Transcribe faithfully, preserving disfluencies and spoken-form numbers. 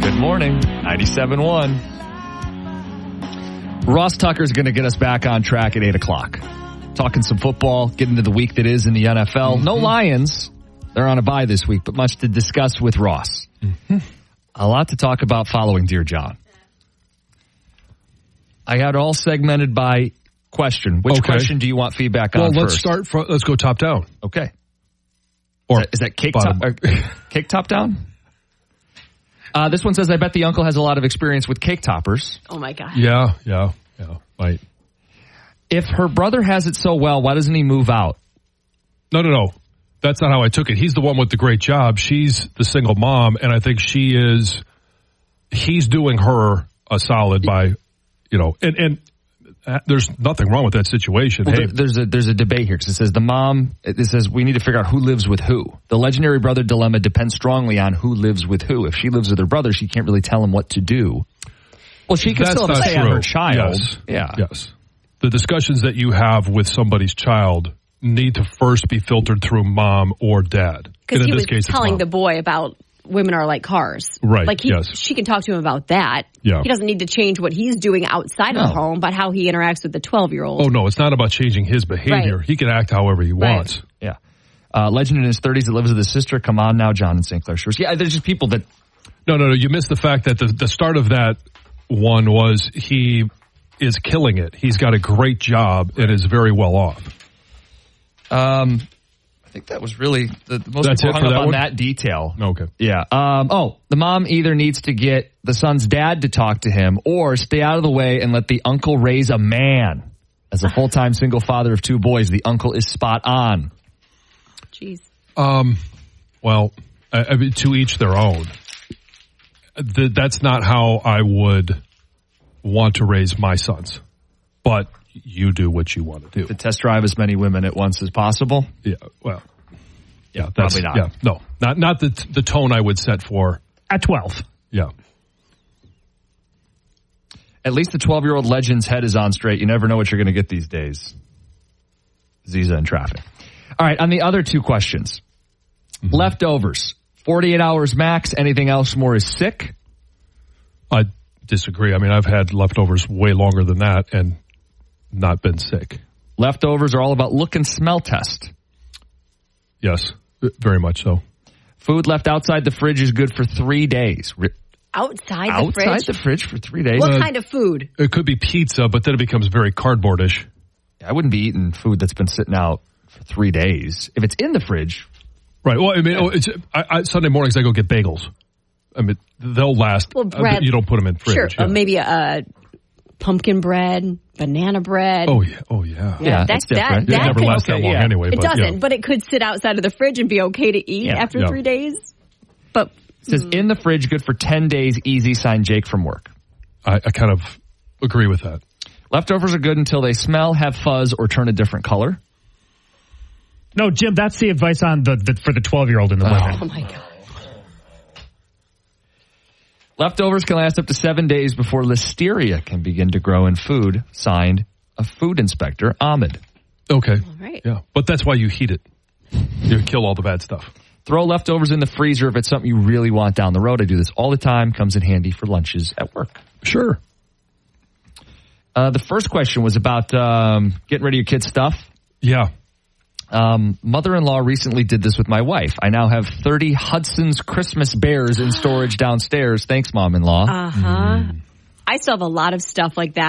Good morning, ninety-seven one. Ross Tucker's going to get us back on track at eight o'clock. Talking some football, getting to the week that is in the N F L. Mm-hmm. No Lions. They're on a bye this week, but much to discuss with Ross. Mm-hmm. A lot to talk about following Dear John. I had all segmented by question. Which okay. question do you want feedback well, on let's first? start from, let's go top down. Okay. Or is that, is that cake, top, uh, cake top down? Uh, this one says, I bet the uncle has a lot of experience with cake toppers. Oh, my God. Yeah, yeah, yeah. Right. If her brother has it so well, why doesn't he move out? No, no, no. That's not how I took it. He's the one with the great job. She's the single mom, and I think she is, he's doing her a solid by, you know, and, and there's nothing wrong with that situation. Well, hey. there, there's a there's a debate here because it says the mom, it says we need to figure out who lives with who. The legendary brother dilemma depends strongly on who lives with who. If she lives with her brother, she can't really tell him what to do. Well, she can That's still have a say true. on her child. Yes. Yeah. Yes. The discussions that you have with somebody's child need to first be filtered through mom or dad. Because he in was this case, telling the boy about women are like cars. Right, Like he, yes. she can talk to him about that. Yeah. He doesn't need to change what he's doing outside No. of the home, but how he interacts with the twelve-year-old. Oh, no, it's not about changing his behavior. Right. He can act however he Right. wants. Yeah. Uh, legend in his thirties that lives with his sister. Come on now, John and Saint Clair Shores. Yeah, there's just people that... No, no, no. You missed the fact that the, the start of that one was he is killing it. He's got a great job and is very well off. Um, I think that was really the, the most That's people it hung for up that on one? that detail. Okay. Yeah. Um, oh, the mom either needs to get the son's dad to talk to him or stay out of the way and let the uncle raise a man. As a full-time single father of two boys, the uncle is spot on. Jeez. Um, well, I, I mean, to each their own. The, that's not how I would want to raise my sons. But you do what you want to do. To test drive as many women at once as possible? Yeah, well, Yeah, that's, probably not. Yeah, no, not not the the tone I would set for at twelve. Yeah. At least the twelve-year-old legend's head is on straight. You never know what you're going to get these days. Ziza in traffic. All right, on the other two questions. Mm-hmm. Leftovers. forty-eight hours max. Anything else more is sick? I disagree. I mean, I've had leftovers way longer than that and not been sick. Leftovers are all about look and smell test. Yes, very much so. Food left outside the fridge is good for three days. Outside the outside fridge? Outside the fridge for three days? What Uh, kind of food? It could be pizza, but then it becomes very cardboardish. I wouldn't be eating food that's been sitting out for three days. If it's in the fridge. Right. Well, I mean, oh, it's, I, I, Sunday mornings I go get bagels. I mean, they'll last. Well, bread. Uh, you don't put them in fridge. Sure. Yeah. Uh, maybe a uh, pumpkin bread, banana bread. Oh, yeah. Oh, yeah. Yeah, Yeah, that, that's different. that, It that never could, lasts that okay, long yeah. anyway. It but, doesn't, yeah. but it could sit outside of the fridge and be okay to eat Yeah. after Yeah. three days. But It says in the fridge, good for ten days, easy, signed Jake from work. I, I kind of agree with that. Leftovers are good until they smell, have fuzz, or turn a different color. No, Jim, that's the advice on the, the for the twelve-year-old in the Oh. women. oh my God. Leftovers can last up to seven days before listeria can begin to grow in food. Signed, a food inspector, Ahmed. Okay. All right. Yeah. But that's why you heat it. You kill all the bad stuff. Throw leftovers in the freezer if it's something you really want down the road. I do this all the time. Comes in handy for lunches at work. Sure. Uh, the first question was about um, getting rid of your kids' stuff. Yeah. Um, mother-in-law recently did this with my wife. I now have thirty Hudson's Christmas bears in storage downstairs. Thanks, mom-in-law. Uh-huh. Mm. I still have a lot of stuff like that.